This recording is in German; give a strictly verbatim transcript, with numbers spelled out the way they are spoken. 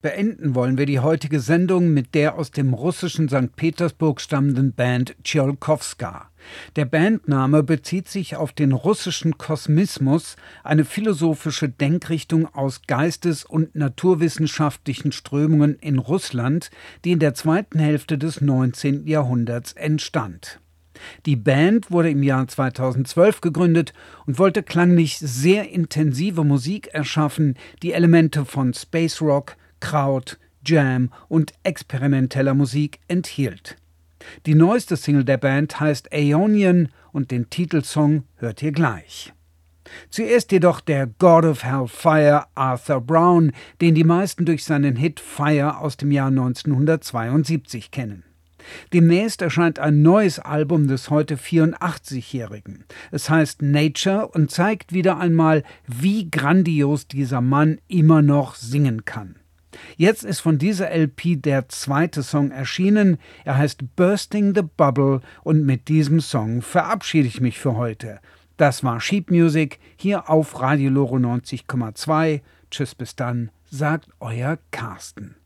Beenden wollen wir die heutige Sendung mit der aus dem russischen Sankt Petersburg stammenden Band Tscholkowska. Der Bandname bezieht sich auf den russischen Kosmismus, eine philosophische Denkrichtung aus geistes- und naturwissenschaftlichen Strömungen in Russland, die in der zweiten Hälfte des neunzehnten Jahrhunderts entstand. Die Band wurde im Jahr zweitausendzwölf gegründet und wollte klanglich sehr intensive Musik erschaffen, die Elemente von Space Rock, Kraut, Jam und experimenteller Musik enthielt. Die neueste Single der Band heißt Aeonian und den Titelsong hört ihr gleich. Zuerst jedoch der God of Hellfire Arthur Brown, den die meisten durch seinen Hit Fire aus dem Jahr neunzehnhundertzweiundsiebzig kennen. Demnächst erscheint ein neues Album des heute vierundachtzigjährigen. Es heißt Nature und zeigt wieder einmal, wie grandios dieser Mann immer noch singen kann. Jetzt ist von dieser L P der zweite Song erschienen. Er heißt Bursting the Bubble und mit diesem Song verabschiede ich mich für heute. Das war Sheet Music hier auf Radio Loro neunzig Komma zwei. Tschüss, bis dann, sagt euer Carsten.